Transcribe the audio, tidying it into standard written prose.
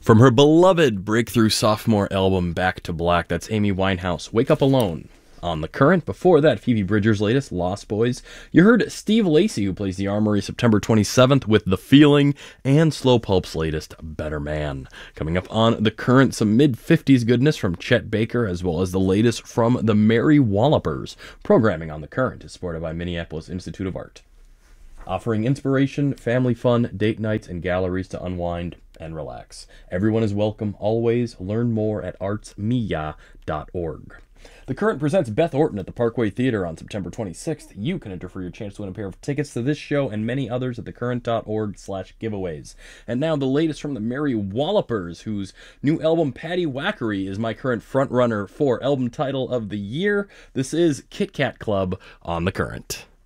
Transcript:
From her beloved breakthrough sophomore album Back to Black, that's Amy Winehouse, Wake Up Alone. On The Current, before that, Phoebe Bridgers' latest, Lost Boys. You heard Steve Lacy, who plays the Armory, September 27th, with The Feeling, and Slow Pulp's latest, Better Man. Coming up on The Current, some mid-50s goodness from Chet Baker, as well as the latest from the Merry Wallopers. Programming on The Current is supported by Minneapolis Institute of Art, offering inspiration, family fun, date nights, and galleries to unwind and relax. Everyone is welcome, always. Learn more at artsmia.org. The Current presents Beth Orton at the Parkway Theater on September 26th. You can enter for your chance to win a pair of tickets to this show and many others at thecurrent.org/giveaways. And now the latest from the Merry Wallopers, whose new album Patty Wackery is my current frontrunner for album title of the year. This is Kit Kat Club on The Current.